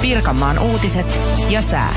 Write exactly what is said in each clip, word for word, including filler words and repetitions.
Pirkanmaan uutiset ja sää.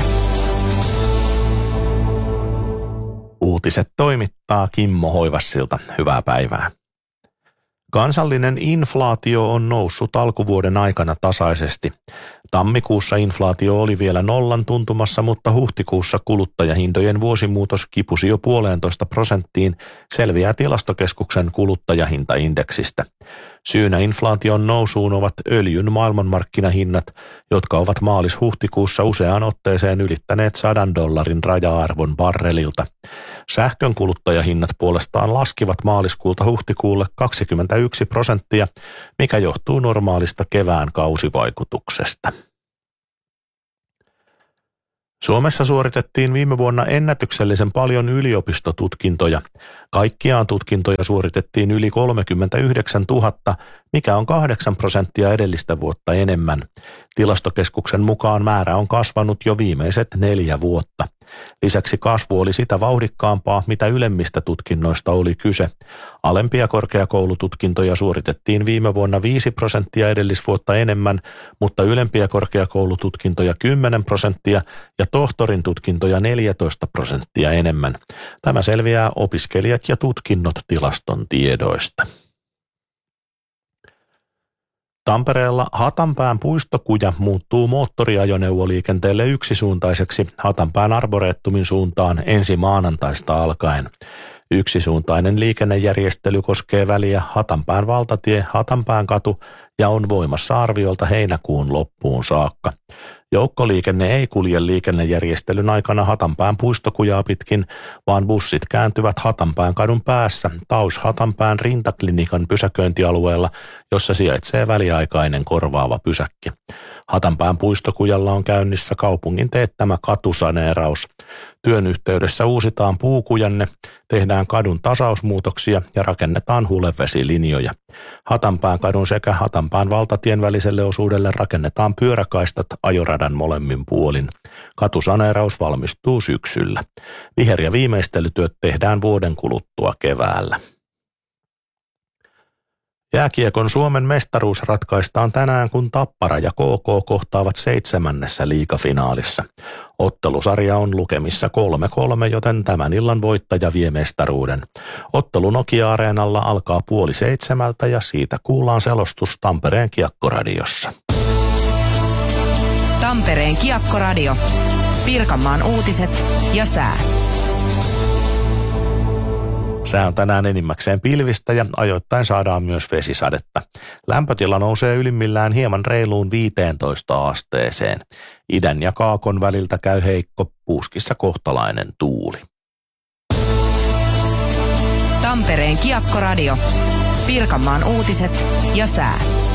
Uutiset toimittaa Kimmo Hoivassilta. Hyvää päivää. Kansallinen inflaatio on noussut alkuvuoden aikana tasaisesti. Tammikuussa inflaatio oli vielä nollan tuntumassa, mutta huhtikuussa kuluttajahintojen vuosimuutos kipusi jo puolentoista prosenttiin, selviää Tilastokeskuksen kuluttajahintaindeksistä. Syynä inflaation nousuun ovat öljyn maailmanmarkkinahinnat, jotka ovat maalis-huhtikuussa useaan otteeseen ylittäneet sadan dollarin raja-arvon barrelilta. Sähkön kuluttajahinnat puolestaan laskivat maaliskuulta huhtikuulle kaksikymmentäyksi prosenttia, mikä johtuu normaalista kevään kausivaikutuksesta. Suomessa suoritettiin viime vuonna ennätyksellisen paljon yliopistotutkintoja. Kaikkiaan tutkintoja suoritettiin yli kolmekymmentäyhdeksäntuhatta, mikä on kahdeksan prosenttia edellistä vuotta enemmän. Tilastokeskuksen mukaan määrä on kasvanut jo viimeiset neljä vuotta. Lisäksi kasvu oli sitä vauhdikkaampaa, mitä ylemmistä tutkinnoista oli kyse. Alempia korkeakoulututkintoja suoritettiin viime vuonna viisi prosenttia edellisvuotta enemmän, mutta ylempiä korkeakoulututkintoja kymmenen prosenttia ja tohtorin tutkintoja neljätoista prosenttia enemmän. Tämä selviää opiskelijat ja tutkinnot tilaston tiedoista. Tampereella Hatanpään puistokuja muuttuu moottoriajoneuvoliikenteelle yksisuuntaiseksi Hatanpään Arboretumin suuntaan ensi maanantaista alkaen. Yksisuuntainen liikennejärjestely koskee väliä Hatanpään valtatie, Hatanpään katu ja on voimassa arviolta heinäkuun loppuun saakka. Joukkoliikenne ei kulje liikennejärjestelyn aikana Hatanpään puistokujaa pitkin, vaan bussit kääntyvät Hatanpään kadun päässä Taus-Hatanpään rintaklinikan pysäköintialueella, jossa sijaitsee väliaikainen korvaava pysäkki. Hatanpään puistokujalla on käynnissä kaupungin teettämä katusaneeraus. Työn yhteydessä uusitaan puukujanne, tehdään kadun tasausmuutoksia ja rakennetaan hulevesilinjoja. Hatanpään kadun sekä Hatanpään valtatien väliselle osuudelle rakennetaan pyöräkaistat ajoradan molemmin puolin. Katusaneeraus valmistuu syksyllä. Viher- ja viimeistelytyöt tehdään vuoden kuluttua keväällä. Jääkiekon Suomen mestaruus ratkaistaan tänään, kun Tappara ja K K kohtaavat seitsemännessä liigafinaalissa. Ottelusarja on lukemissa kolme kolme, joten tämän illan voittaja vie mestaruuden. Ottelu Nokia-areenalla alkaa puoli seitsemältä ja siitä kuullaan selostus Tampereen Kiekkoradiossa. Tampereen Kiekkoradio. Pirkanmaan uutiset ja sää. Sää on tänään enimmäkseen pilvistä ja ajoittain saadaan myös vesisadetta. Lämpötila nousee ylimmillään hieman reiluun viiteentoista asteeseen. Idän ja kaakon väliltä käy heikko, puuskissa kohtalainen tuuli. Tampereen Kiekkoradio. Pirkanmaan uutiset ja sää.